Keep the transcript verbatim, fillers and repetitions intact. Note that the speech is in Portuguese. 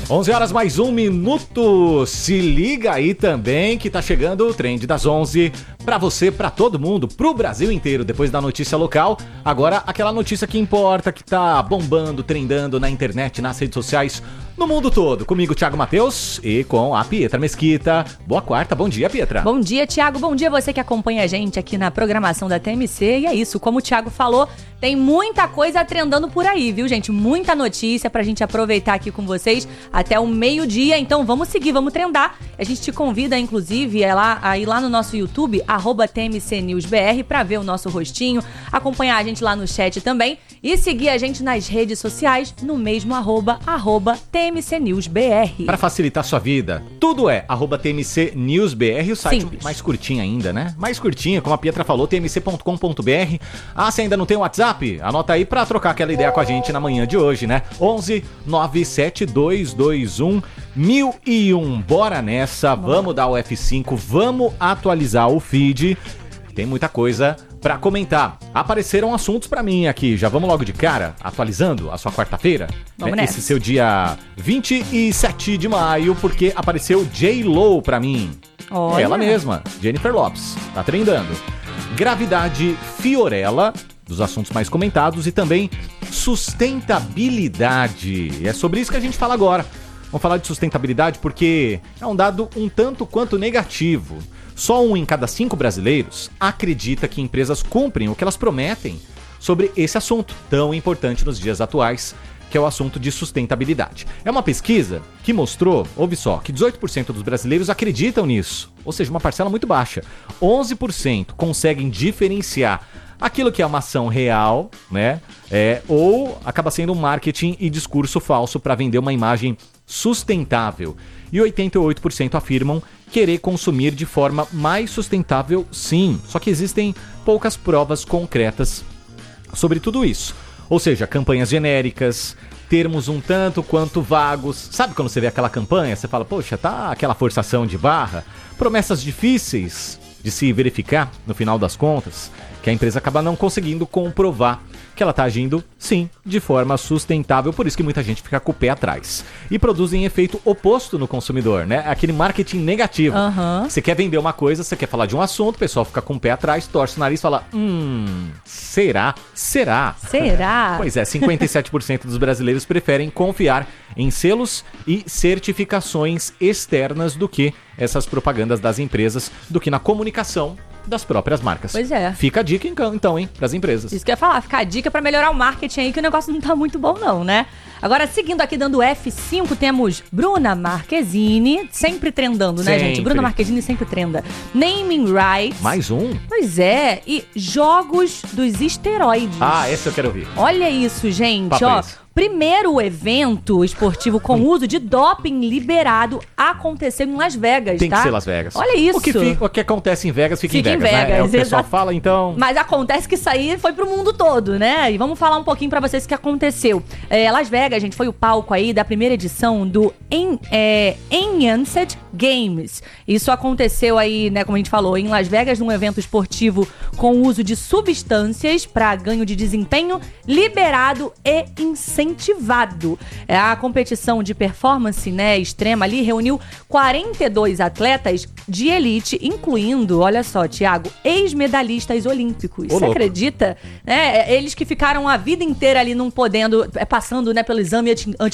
onze horas mais um minuto. Se liga aí também que tá chegando o Trend das onze. Pra você, pra todo mundo, pro Brasil inteiro. Depois da notícia local, agora aquela notícia que importa, que tá bombando, trendando na internet, nas redes sociais, no mundo todo. Comigo, Thiago Matheus, e com a Pietra Mesquita. Boa quarta, bom dia, Pietra. Bom dia, Thiago. Bom dia você que acompanha a gente aqui na programação da T M C. E é isso, como o Thiago falou, tem muita coisa trendando por aí, viu, gente? Muita notícia pra gente aproveitar aqui com vocês até o meio-dia. Então vamos seguir, vamos trendar. A gente te convida, inclusive, é lá, a ir lá no nosso YouTube, arroba T M C News B R, pra ver o nosso rostinho, acompanhar a gente lá no chat também e seguir a gente nas redes sociais no mesmo arroba, arroba T M C News B R. Pra facilitar sua vida, tudo é arroba T M C News B R, o site Simples. Mais curtinho ainda, né? Mais curtinho, como a Pietra falou, T M C ponto com ponto B R. Ah, você ainda não tem o WhatsApp? Anota aí pra trocar aquela ideia com a gente na manhã de hoje, né? onze nove sete dois dois um mil e um. Bora nessa, vamos dar o F cinco, vamos atualizar o feed. Tem muita coisa pra comentar. Apareceram assuntos pra mim aqui. Já vamos logo de cara, atualizando a sua quarta-feira. Vamos né? nessa. Esse seu dia vinte e sete de maio, porque apareceu J-Lo pra mim. Olha. Ela mesma, Jennifer Lopez. Tá trendando. Gravidade Fiorella, dos assuntos mais comentados, e também sustentabilidade. É sobre isso que a gente fala agora. Vamos falar de sustentabilidade porque é um dado um tanto quanto negativo. Só um em cada cinco brasileiros acredita que empresas cumprem o que elas prometem sobre esse assunto tão importante nos dias atuais, que é o assunto de sustentabilidade. É uma pesquisa que mostrou, ouve só, que dezoito por cento dos brasileiros acreditam nisso, ou seja, uma parcela muito baixa. onze por cento conseguem diferenciar aquilo que é uma ação real, né? É, ou acaba sendo um marketing e discurso falso para vender uma imagem sustentável. E oitenta e oito por cento afirmam querer consumir de forma mais sustentável, sim. Só que existem poucas provas concretas sobre tudo isso. Ou seja, campanhas genéricas, termos um tanto quanto vagos. Sabe quando você vê aquela campanha, você fala, poxa, tá aquela forçação de barra? Promessas difíceis de se verificar no final das contas, que a empresa acaba não conseguindo comprovar que ela está agindo, sim, de forma sustentável. Por isso que muita gente fica com o pé atrás. E produzem efeito oposto no consumidor, né? Aquele marketing negativo. Uhum. Você quer vender uma coisa, você quer falar de um assunto, o pessoal fica com o pé atrás, torce o nariz e fala, hum, será? Será? Será? Pois é, cinquenta e sete por cento dos brasileiros preferem confiar em selos e certificações externas do que essas propagandas das empresas, do que na comunicação das próprias marcas. Pois é. Fica a dica então, hein, pras empresas. Isso que eu ia falar, fica a dica pra melhorar o marketing aí, que o negócio não tá muito bom não, né? Agora, seguindo aqui, dando F cinco, temos Bruna Marquezine, sempre trendando, né, Sempre. gente? Bruna Marquezine sempre trenda. Naming Rights. Mais um? Pois é, e jogos dos esteroides. Ah, esse eu quero ouvir. Olha isso, gente, Papo ó. esse. Primeiro evento esportivo com uso de doping liberado aconteceu em Las Vegas, Tem tá? que ser Las Vegas. Olha isso. O que, fica, o que acontece em Vegas fica, Fica em em Vegas, né? É o que o Vegas, pessoal exato. fala, então... Mas acontece que isso aí foi pro mundo todo, né? E vamos falar um pouquinho pra vocês o que aconteceu. É, Las Vegas, gente, foi o palco aí da primeira edição do En, é, Enhanced Games. Isso aconteceu aí, né, como a gente falou, em Las Vegas, num evento esportivo com uso de substâncias para ganho de desempenho liberado e incentivado. É, a competição de performance, né, extrema ali reuniu quarenta e dois atletas de elite, incluindo, olha só, Thiago, ex-medalhistas olímpicos. Ô, Você louco. acredita? É, eles que ficaram a vida inteira ali não podendo, é, passando, né, pelo exame anti-